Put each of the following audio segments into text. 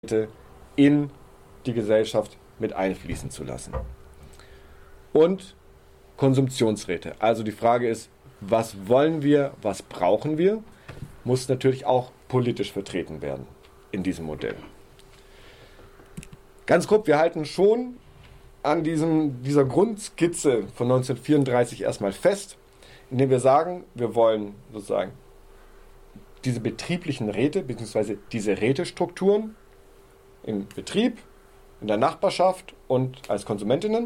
in die Gesellschaft mit einfließen zu lassen. Und Konsumptionsräte. Also die Frage ist, was wollen wir, was brauchen wir, muss natürlich auch politisch vertreten werden in diesem Modell. Ganz grob, wir halten schon an dieser Grundskizze von 1934 erstmal fest, indem wir sagen, wir wollen sozusagen diese betrieblichen Räte bzw. diese Rätestrukturen im Betrieb, in der Nachbarschaft und als Konsumentinnen.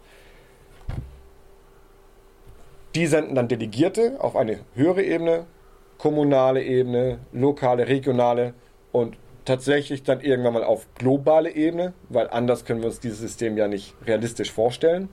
Die senden dann Delegierte auf eine höhere Ebene, kommunale Ebene, lokale, regionale und tatsächlich dann irgendwann mal auf globale Ebene, weil anders können wir uns dieses System ja nicht realistisch vorstellen.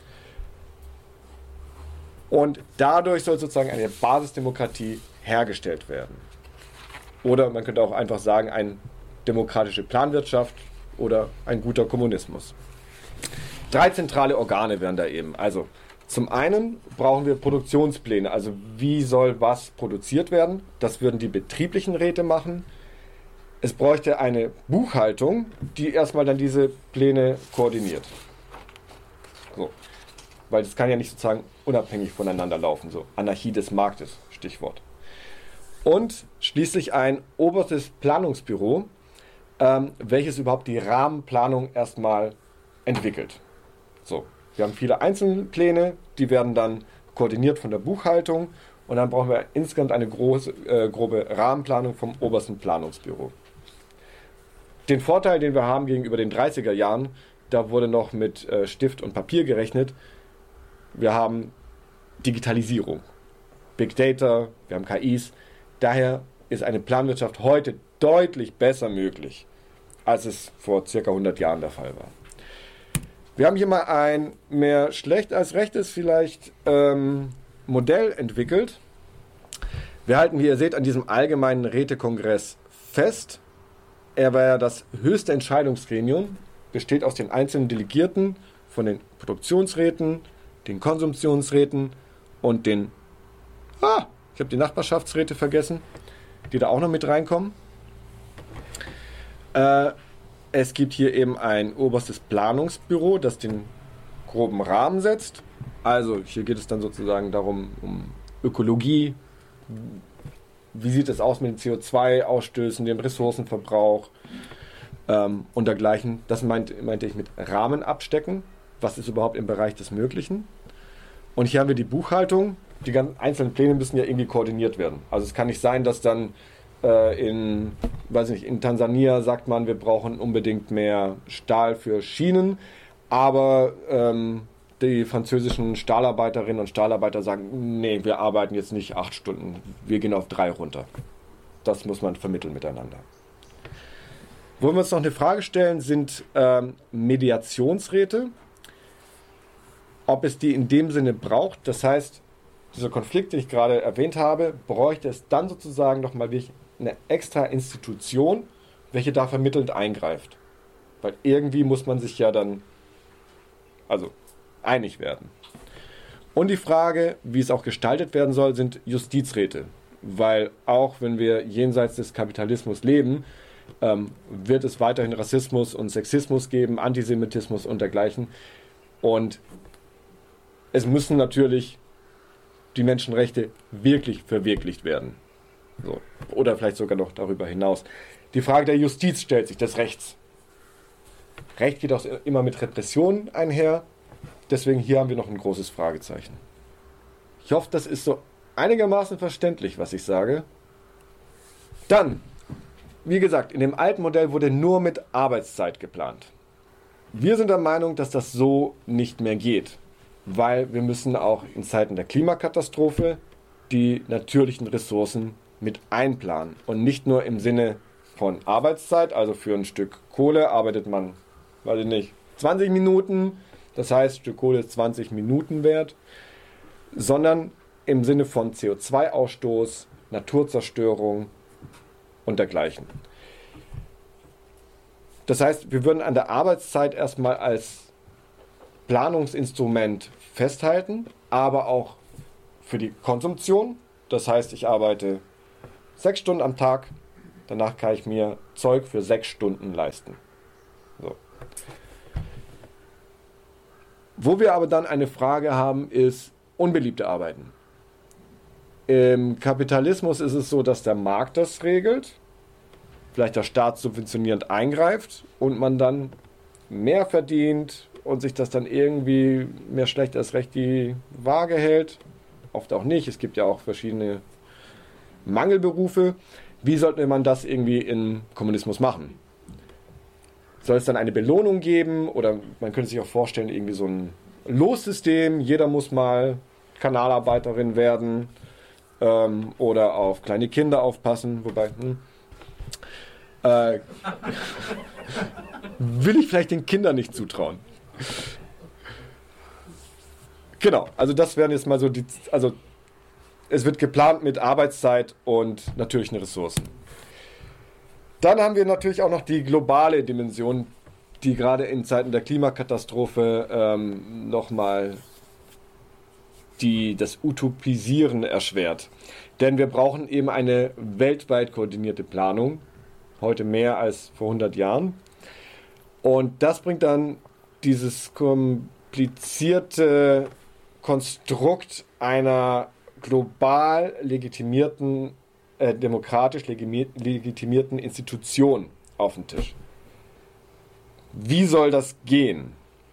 Und dadurch soll sozusagen eine Basisdemokratie hergestellt werden. Oder man könnte auch einfach sagen, eine demokratische Planwirtschaft oder ein guter Kommunismus. 3 zentrale Organe wären da eben. Also zum einen brauchen wir Produktionspläne, also wie soll was produziert werden. Das würden die betrieblichen Räte machen. Es bräuchte eine Buchhaltung, die erstmal dann diese Pläne koordiniert. So. Weil das kann ja nicht sozusagen unabhängig voneinander laufen. So Anarchie des Marktes, Stichwort. Und schließlich ein oberstes Planungsbüro, welches überhaupt die Rahmenplanung erstmal entwickelt. So, wir haben viele Einzelpläne, die werden dann koordiniert von der Buchhaltung und dann brauchen wir insgesamt eine grobe Rahmenplanung vom obersten Planungsbüro. Den Vorteil, den wir haben gegenüber den 30er Jahren, da wurde noch mit Stift und Papier gerechnet. Wir haben Digitalisierung, Big Data, wir haben KIs. Daher ist eine Planwirtschaft heute deutlich besser möglich, als es vor circa 100 Jahren der Fall war. Wir haben hier mal ein mehr schlecht als rechtes vielleicht Modell entwickelt. Wir halten, wie ihr seht, an diesem allgemeinen Rätekongress fest. Er war ja das höchste Entscheidungsgremium, besteht aus den einzelnen Delegierten von den Produktionsräten, den Konsumptionsräten und den, ich habe die Nachbarschaftsräte vergessen, die da auch noch mit reinkommen. Es gibt hier eben ein oberstes Planungsbüro, das den groben Rahmen setzt. Also hier geht es dann sozusagen darum, um Ökologie. Wie sieht es aus mit den CO2-Ausstößen, dem Ressourcenverbrauch und dergleichen. Das meinte ich mit Rahmen abstecken. Was ist überhaupt im Bereich des Möglichen? Und hier haben wir die Buchhaltung. Die ganzen einzelnen Pläne müssen ja irgendwie koordiniert werden. Also es kann nicht sein, dass dann in Tansania sagt man, wir brauchen unbedingt mehr Stahl für Schienen, aber die französischen Stahlarbeiterinnen und Stahlarbeiter sagen, nee, wir arbeiten jetzt nicht 8 Stunden, wir gehen auf 3 runter. Das muss man vermitteln miteinander. Wollen wir uns noch eine Frage stellen, sind Mediationsräte, ob es die in dem Sinne braucht, das heißt, dieser Konflikt, den ich gerade erwähnt habe, bräuchte es dann sozusagen nochmal wirklich eine extra Institution, welche da vermittelnd eingreift. Weil irgendwie muss man sich ja dann einig werden. Und die Frage, wie es auch gestaltet werden soll, sind Justizräte. Weil auch wenn wir jenseits des Kapitalismus leben, wird es weiterhin Rassismus und Sexismus geben, Antisemitismus und dergleichen. Und es müssen natürlich die Menschenrechte wirklich verwirklicht werden. So. Oder vielleicht sogar noch darüber hinaus. Die Frage der Justiz stellt sich, des Rechts. Recht geht auch immer mit Repression einher. Deswegen hier haben wir noch ein großes Fragezeichen. Ich hoffe, das ist so einigermaßen verständlich, was ich sage. Dann, wie gesagt, in dem alten Modell wurde nur mit Arbeitszeit geplant. Wir sind der Meinung, dass das so nicht mehr geht. Weil wir müssen auch in Zeiten der Klimakatastrophe die natürlichen Ressourcen mit einplanen. Und nicht nur im Sinne von Arbeitszeit, also für ein Stück Kohle arbeitet man, 20 Minuten, das heißt, ein Stück Kohle ist 20 Minuten wert, sondern im Sinne von CO2-Ausstoß, Naturzerstörung und dergleichen. Das heißt, wir würden an der Arbeitszeit erstmal als Planungsinstrument festhalten, aber auch für die Konsumption. Das heißt, ich arbeite 6 Stunden am Tag danach kann ich mir Zeug für 6 Stunden leisten. So. Wo wir aber dann eine Frage haben, ist unbeliebte Arbeiten. Im Kapitalismus ist es so, dass der Markt das regelt, vielleicht der Staat subventionierend eingreift und man dann mehr verdient und sich das dann irgendwie mehr schlecht als recht die Waage hält. Oft auch nicht. Es gibt ja auch verschiedene Mangelberufe. Wie sollte man das irgendwie im Kommunismus machen? Soll es dann eine Belohnung geben oder man könnte sich auch vorstellen, irgendwie so ein Lossystem, jeder muss mal Kanalarbeiterin werden oder auf kleine Kinder aufpassen, wobei will ich vielleicht den Kindern nicht zutrauen. Genau, also das wären jetzt mal so also es wird geplant mit Arbeitszeit und natürlichen Ressourcen. Dann haben wir natürlich auch noch die globale Dimension, die gerade in Zeiten der Klimakatastrophe nochmal das Utopisieren erschwert. Denn wir brauchen eben eine weltweit koordinierte Planung, heute mehr als vor 100 Jahren. Und das bringt dann dieses komplizierte Konstrukt einer global legitimierten, demokratisch legitimierten Institution auf den Tisch. Wie soll das gehen?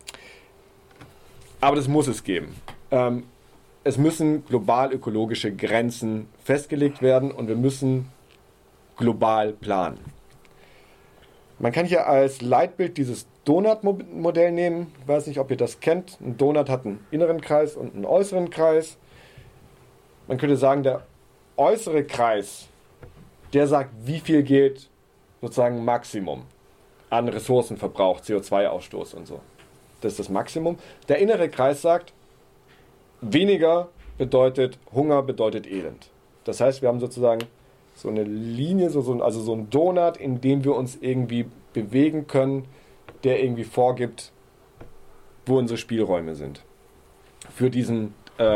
Aber das muss es geben. Es müssen global ökologische Grenzen festgelegt werden und wir müssen global planen. Man kann hier als Leitbild dieses Donut-Modell nehmen. Ich weiß nicht, ob ihr das kennt. Ein Donut hat einen inneren Kreis und einen äußeren Kreis. Man könnte sagen, der äußere Kreis, der sagt, wie viel geht sozusagen Maximum an Ressourcenverbrauch, CO2-Ausstoß und so. Das ist das Maximum. Der innere Kreis sagt, weniger bedeutet Hunger, bedeutet Elend. Das heißt, wir haben sozusagen so eine Linie, also so ein Donut, in dem wir uns irgendwie bewegen können, der irgendwie vorgibt, wo unsere Spielräume sind. Für diesen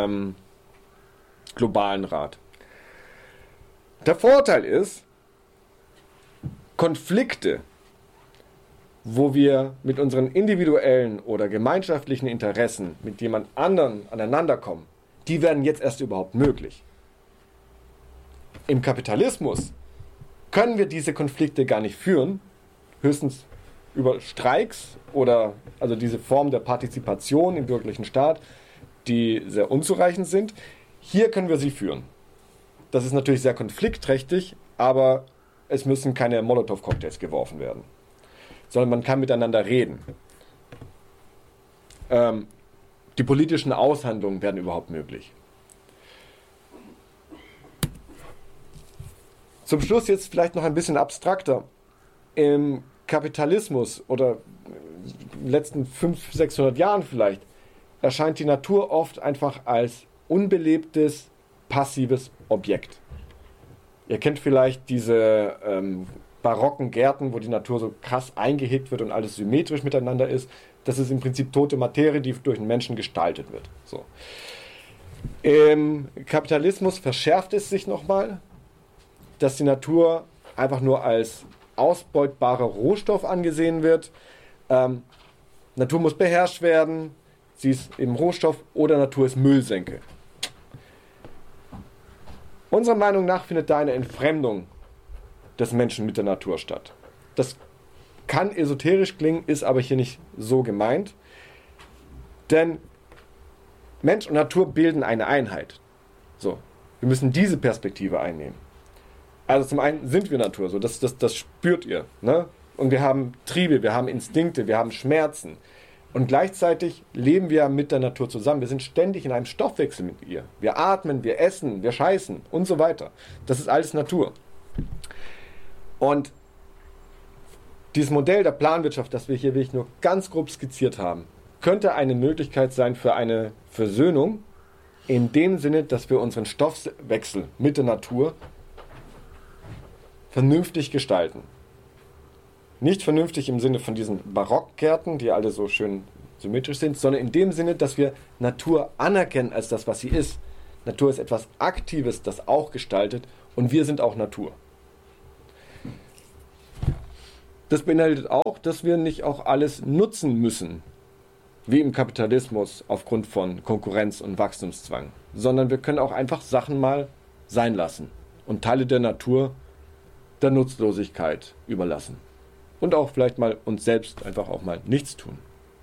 globalen Rat. Der Vorteil ist, Konflikte, wo wir mit unseren individuellen oder gemeinschaftlichen Interessen mit jemand anderen aneinander kommen, die werden jetzt erst überhaupt möglich. Im Kapitalismus können wir diese Konflikte gar nicht führen, höchstens über Streiks oder also diese Form der Partizipation im bürgerlichen Staat, die sehr unzureichend sind. Hier können wir sie führen. Das ist natürlich sehr konfliktträchtig, aber es müssen keine Molotow-Cocktails geworfen werden, sondern man kann miteinander reden. Die politischen Aushandlungen werden überhaupt möglich. Zum Schluss jetzt vielleicht noch ein bisschen abstrakter. Im Kapitalismus oder in den letzten 500, 600 Jahren vielleicht erscheint die Natur oft einfach als unbelebtes, passives Objekt. Ihr kennt vielleicht diese barocken Gärten, wo die Natur so krass eingehegt wird und alles symmetrisch miteinander ist. Das ist im Prinzip tote Materie, die durch den Menschen gestaltet wird. So. Im Kapitalismus verschärft es sich nochmal, dass die Natur einfach nur als ausbeutbarer Rohstoff angesehen wird. Natur muss beherrscht werden, sie ist eben Rohstoff oder Natur ist Müllsenke. Unserer Meinung nach findet da eine Entfremdung des Menschen mit der Natur statt. Das kann esoterisch klingen, ist aber hier nicht so gemeint. Denn Mensch und Natur bilden eine Einheit. So, wir müssen diese Perspektive einnehmen. Also zum einen sind wir Natur, so das spürt ihr. Ne? Und wir haben Triebe, wir haben Instinkte, wir haben Schmerzen. Und gleichzeitig leben wir mit der Natur zusammen. Wir sind ständig in einem Stoffwechsel mit ihr. Wir atmen, wir essen, wir scheißen und so weiter. Das ist alles Natur. Und dieses Modell der Planwirtschaft, das wir hier wirklich nur ganz grob skizziert haben, könnte eine Möglichkeit sein für eine Versöhnung in dem Sinne, dass wir unseren Stoffwechsel mit der Natur vernünftig gestalten. Nicht vernünftig im Sinne von diesen Barockgärten, die alle so schön symmetrisch sind, sondern in dem Sinne, dass wir Natur anerkennen als das, was sie ist. Natur ist etwas Aktives, das auch gestaltet und wir sind auch Natur. Das beinhaltet auch, dass wir nicht auch alles nutzen müssen, wie im Kapitalismus aufgrund von Konkurrenz und Wachstumszwang, sondern wir können auch einfach Sachen mal sein lassen und Teile der Natur der Nutzlosigkeit überlassen. Und auch vielleicht mal uns selbst einfach auch mal nichts tun.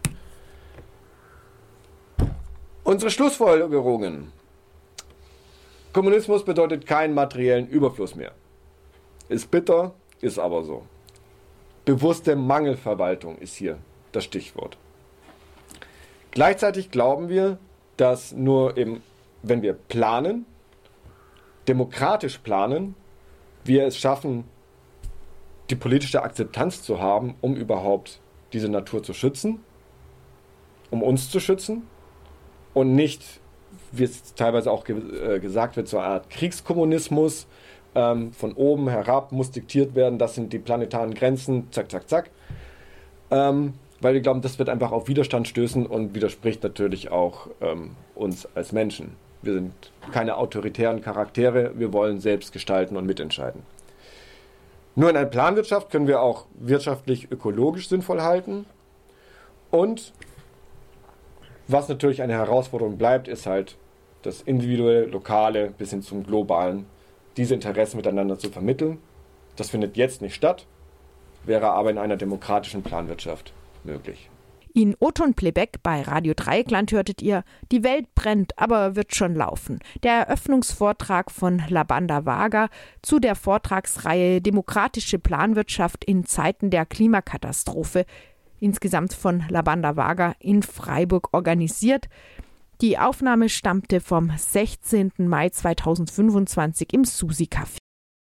Unsere Schlussfolgerungen. Kommunismus bedeutet keinen materiellen Überfluss mehr. Ist bitter, ist aber so. Bewusste Mangelverwaltung ist hier das Stichwort. Gleichzeitig glauben wir, dass nur eben, wenn wir planen, demokratisch planen, wir es schaffen, die politische Akzeptanz zu haben, um überhaupt diese Natur zu schützen, um uns zu schützen und nicht, wie es teilweise auch gesagt wird, so eine Art Kriegskommunismus, von oben herab muss diktiert werden, das sind die planetaren Grenzen, zack, zack, zack. Weil wir glauben, das wird einfach auf Widerstand stößen und widerspricht natürlich auch uns als Menschen. Wir sind keine autoritären Charaktere, wir wollen selbst gestalten und mitentscheiden. Nur in einer Planwirtschaft können wir auch wirtschaftlich, ökologisch sinnvoll halten. Und was natürlich eine Herausforderung bleibt, ist halt das individuelle, lokale bis hin zum globalen, diese Interessen miteinander zu vermitteln. Das findet jetzt nicht statt, wäre aber in einer demokratischen Planwirtschaft möglich. In Oton Plebeck bei Radio Dreieckland hörtet ihr, die Welt brennt, aber wird schon laufen. Der Eröffnungsvortrag von Labanda Vaga zu der Vortragsreihe Demokratische Planwirtschaft in Zeiten der Klimakatastrophe, insgesamt von Labanda Vaga in Freiburg organisiert. Die Aufnahme stammte vom 16. Mai 2025 im Susi Café.